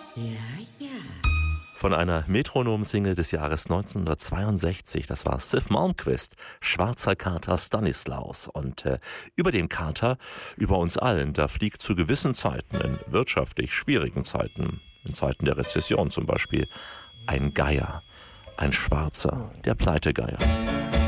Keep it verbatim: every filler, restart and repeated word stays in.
Ja, ja. Von einer Metronom-Single des Jahres neunzehnhundertzweiundsechzig. Das war Sif Malmkvist, Schwarzer Kater Stanislaus. Und äh, über den Kater, über uns allen, da fliegt zu gewissen Zeiten, in wirtschaftlich schwierigen Zeiten, in Zeiten der Rezession zum Beispiel, ein Geier, ein Schwarzer, der Pleitegeier.